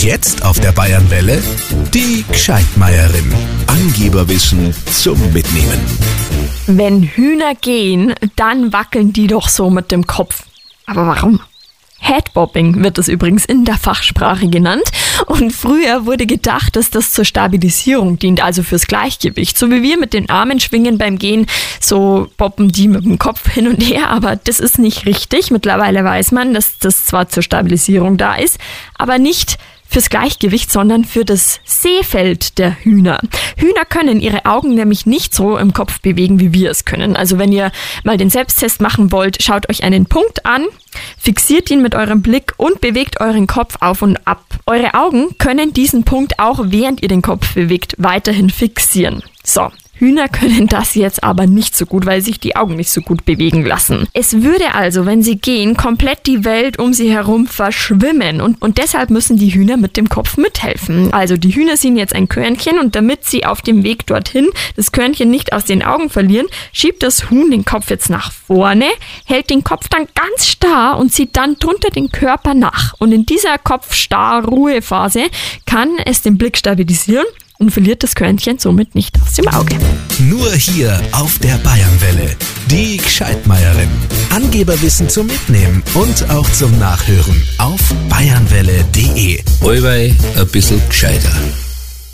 Jetzt auf der Bayernwelle die Gscheidmeierin. Angeberwissen zum Mitnehmen. Wenn Hühner gehen, dann wackeln die doch so mit dem Kopf. Aber warum? Headbobbing wird das übrigens in der Fachsprache genannt. Und früher wurde gedacht, dass das zur Stabilisierung dient, also fürs Gleichgewicht. So wie wir mit den Armen schwingen beim Gehen, so boppen die mit dem Kopf hin und her. Aber das ist nicht richtig. Mittlerweile weiß man, dass das zwar zur Stabilisierung da ist, aber nicht fürs Gleichgewicht, sondern für das Sehfeld der Hühner. Hühner können ihre Augen nämlich nicht so im Kopf bewegen, wie wir es können. Also wenn ihr mal den Selbsttest machen wollt, schaut euch einen Punkt an, fixiert ihn mit eurem Blick und bewegt euren Kopf auf und ab. Eure Augen können diesen Punkt auch, während ihr den Kopf bewegt, weiterhin fixieren. So. Hühner können das jetzt aber nicht so gut, weil sich die Augen nicht so gut bewegen lassen. Es würde also, wenn sie gehen, komplett die Welt um sie herum verschwimmen und deshalb müssen die Hühner mit dem Kopf mithelfen. Also die Hühner sehen jetzt ein Körnchen und damit sie auf dem Weg dorthin das Körnchen nicht aus den Augen verlieren, schiebt das Huhn den Kopf jetzt nach vorne, hält den Kopf dann ganz starr und zieht dann drunter den Körper nach. Und in dieser Kopfstarr-Ruhephase kann es den Blick stabilisieren und verliert das Körnchen somit nicht aus dem Auge. Nur hier auf der Bayernwelle. Die Gscheidmeierin. Angeberwissen zum Mitnehmen und auch zum Nachhören auf bayernwelle.de. Allweil ein bisschen gescheiter.